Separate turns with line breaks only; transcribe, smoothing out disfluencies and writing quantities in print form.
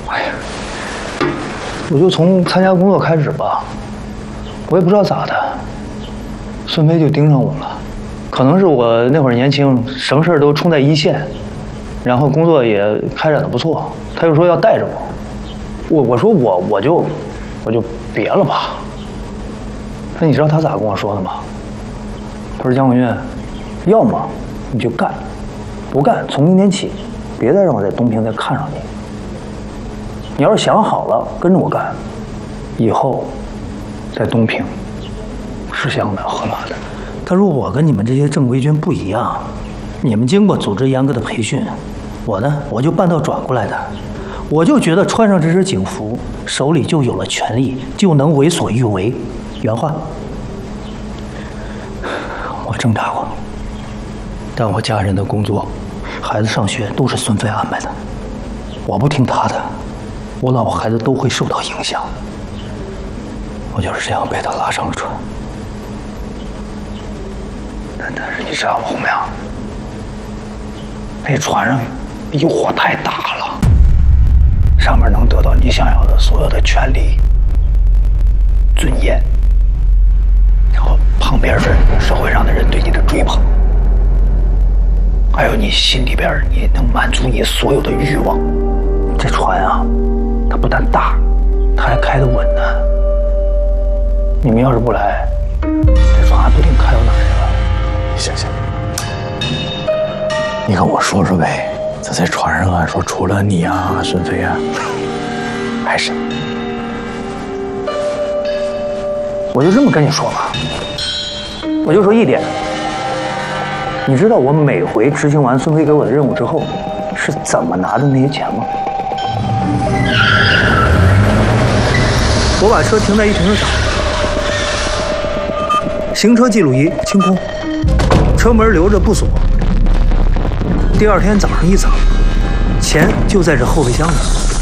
哎呀，我就从参加工作开始吧，我也不知道咋的，孙飞就盯上我了。可能是我那会儿年轻，什么事儿都冲在一线，然后工作也开展的不错，他就说要带着我。我说我就别了吧。那你知道他咋跟我说的吗？他说江文月，要么你就干，不干从明天起，别再让我在东平再看上你。你要是想好了跟着我干，以后在东平吃香的喝辣的。他说我跟你们这些正规军不一样，你们经过组织严格的培训，我呢我就半道转过来的。我就觉得穿上这身警服，手里就有了权力，就能为所欲为。原话。我挣扎过，但我家人的工作、孩子上学都是孙飞安排的，我不听他的，我老婆孩子都会受到影响。我就是这样被他拉上了船。但是你知道吗，洪亮，那船上诱惑太大了，上面能得到你想要的所有的权利、尊严，然后旁边是社会上的人对你的追捧，还有你心里边你能满足你所有的欲望。这船啊，它不但大，它还开得稳呢。你们要是不来，这船还不定开到哪儿去了。
行，你跟我说说呗，这在船上啊，说除了你啊，孙飞啊，还是
我就这么跟你说吧，我就说一点，你知道我每回执行完孙飞给我的任务之后是怎么拿的那些钱吗？我把车停在一停车场，行车记录仪清空，车门留着不锁。第二天早上一早，钱就在这后备箱里。